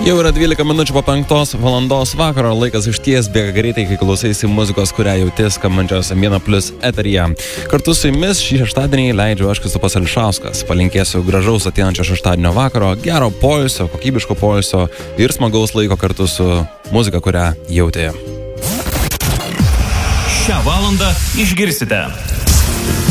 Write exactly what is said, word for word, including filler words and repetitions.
Jau yra dvylika minučių po penktos valandos vakaro, laikas išties bėga greitai, kai klausaisi muzikos, kurią jauti skambančios Mėna Plus eteryje. Kartu su jumis šį šeštadienį leidžiu aš Kristupas Ališauskas. Palinkėsiu gražaus ateinančio šeštadienio vakaro, gero poilsio, kokybiško poilsio ir smagaus laiko kartu su muzika, kurią jauti. Šią valandą išgirsite.